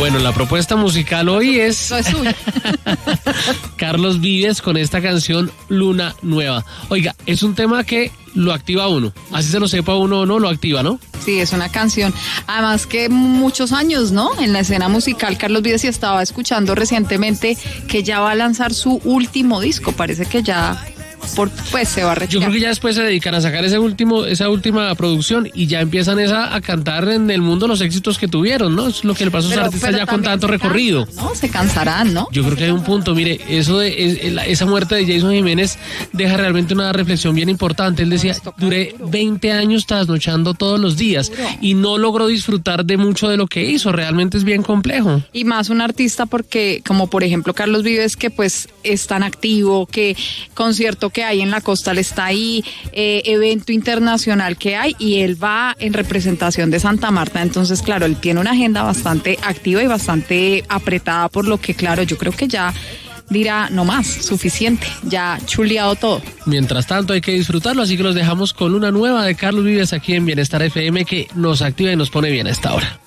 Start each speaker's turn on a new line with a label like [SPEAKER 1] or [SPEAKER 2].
[SPEAKER 1] Bueno, la propuesta musical hoy es
[SPEAKER 2] Eso es suyo.
[SPEAKER 1] Carlos Vives con esta canción Luna Nueva. Oiga, es un tema que lo activa uno. Así se lo sepa uno o no, lo activa, ¿no?
[SPEAKER 2] Sí, es una canción. Además que muchos años, ¿no? En la escena musical, Carlos Vives, y estaba escuchando recientemente que ya va a lanzar su último disco. Parece que ya pues se va a retirar.
[SPEAKER 1] Yo creo que ya después se dedican a sacar esa última producción y ya empiezan a cantar en el mundo los éxitos que tuvieron, ¿no? Es lo que le pasa a los artistas ya con tanto recorrido.
[SPEAKER 2] ¿No? Se cansarán, ¿no?
[SPEAKER 1] Yo creo que hay un punto, mire, eso de esa muerte de Jason Jiménez deja realmente una reflexión bien importante. Él decía, duré 20 años trasnochando todos los días y no logró disfrutar de mucho de lo que hizo. Realmente es bien complejo.
[SPEAKER 2] Y más un artista porque, como por ejemplo Carlos Vives, que pues es tan activo, que concierto que hay en la costa, él está ahí, evento internacional que hay, y él va en representación de Santa Marta. Entonces, claro, él tiene una agenda bastante activa y bastante apretada, por lo que, claro, yo creo que ya dirá, no más, suficiente, ya chuleado todo.
[SPEAKER 1] Mientras tanto hay que disfrutarlo, así que los dejamos con una nueva de Carlos Vives aquí en Bienestar FM que nos activa y nos pone bien a esta hora.